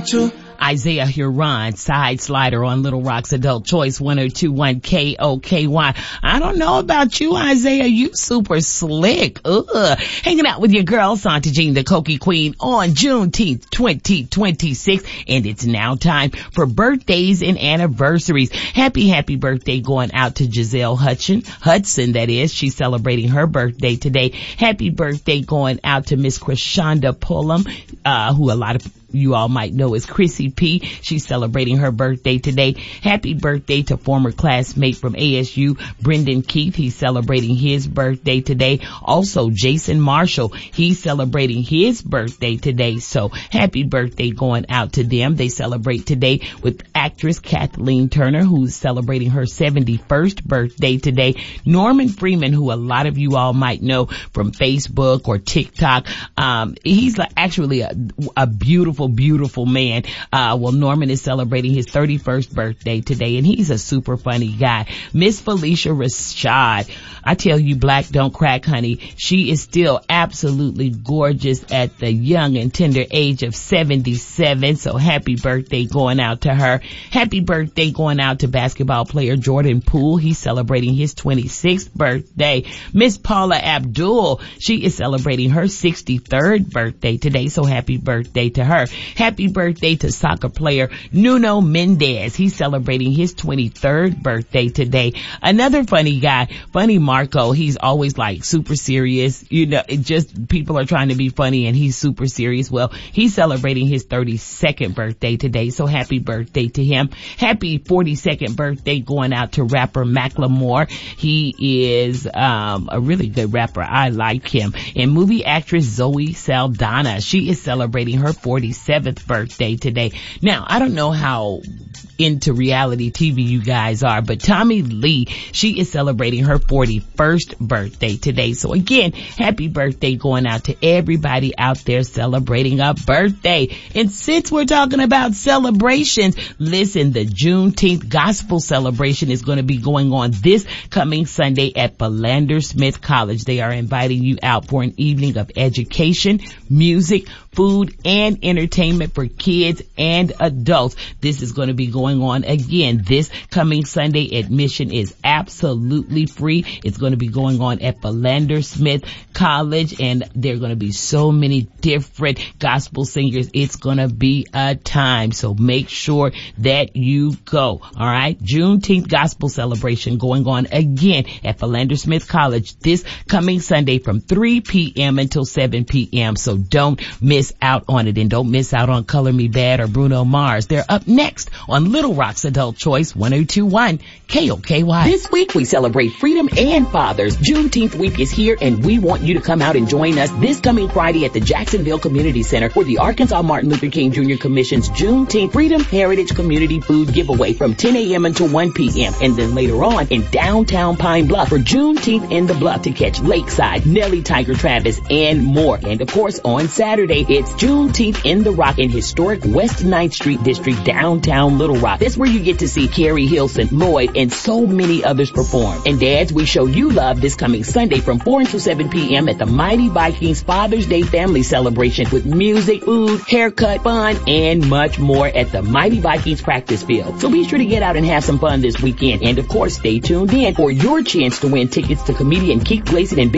want you. Isaiah Huron, Side Slider on Little Rock's Adult Choice 102.1 KOKY. I don't know about you, Isaiah. You super slick. Hanging out with your girl, Santa Jean, the Cokie Queen, on Juneteenth, 2026. And it's now time for birthdays and anniversaries. Happy birthday going out to Giselle Hudson, that is. She's celebrating her birthday today. Happy birthday going out to Miss Krishanda Pullum, who a lot of you all might know as Chrissy P. She's celebrating her birthday today. Happy birthday to former classmate from ASU, Brendan Keith. He's celebrating his birthday today. Also, Jason Marshall. He's celebrating his birthday today. So happy birthday going out to them. They celebrate today with actress Kathleen Turner, who's celebrating her 71st birthday today. Norman Freeman, who a lot of you all might know from Facebook or TikTok. He's actually a beautiful man. Well, Norman is celebrating his 31st birthday today, and he's a super funny guy. Miss Felicia Rashad, I tell you, black don't crack, honey. She is still absolutely gorgeous at the young and tender age of 77. So happy birthday going out to her. Happy birthday going out to basketball player Jordan Poole. He's celebrating his 26th birthday. Miss Paula Abdul, she is celebrating her 63rd birthday today. So happy birthday to her. Happy birthday to soccer player Nuno Mendez. He's celebrating his 23rd birthday today. Another funny guy, Funny Marco. He's always like super serious. You know, it just people are trying to be funny and he's super serious. Well, he's celebrating his 32nd birthday today. So happy birthday to him. Happy 42nd birthday going out to rapper Macklemore. He is a really good rapper. I like him. And movie actress Zoe Saldana. She is celebrating her 47th birthday today. Now, I don't know how into reality TV you guys are, but Tommy Lee, she is celebrating her 41st birthday today. So again, happy birthday going out to everybody out there celebrating a birthday. And since we're talking about celebrations, listen, the Juneteenth gospel celebration is going to be going on this coming Sunday at Philander Smith College. They are inviting you out for an evening of education, music, food, and entertainment for kids and adults. This is going to be going on again this coming Sunday. Admission is absolutely free. It's going to be going on at Philander Smith College, and there are going to be so many different gospel singers. It's going to be a time, so make sure that you go. All right, Juneteenth gospel celebration going on again at Philander Smith College this coming Sunday from 3 p.m. until 7 p.m. So don't miss out on it, and don't miss out on Color Me Bad or Bruno Mars. They're up next on Little Rock's Adult Choice 102.1 KOKY. This week we celebrate freedom and fathers. Juneteenth week is here, and we want you to come out and join us this coming Friday at the Jacksonville Community Center for the Arkansas Martin Luther King Jr. Commission's Juneteenth Freedom Heritage Community Food Giveaway from 10 a.m. until 1 p.m. And then later on in downtown Pine Bluff for Juneteenth in the Bluff to catch Lakeside, Nelly, Tiger Travis, and more. And of course on Saturday, it's Juneteenth in the Rock in historic West 9th Street District, downtown Little Rock. That's where you get to see Carrie Hilson, Lloyd, and so many others perform. And dads, we show you love this coming Sunday from 4 until 7 p.m. at the Mighty Vikings Father's Day Family Celebration with music, food, haircut, fun, and much more at the Mighty Vikings practice field. So be sure to get out and have some fun this weekend. And of course, stay tuned in for your chance to win tickets to comedian Keith Gleason and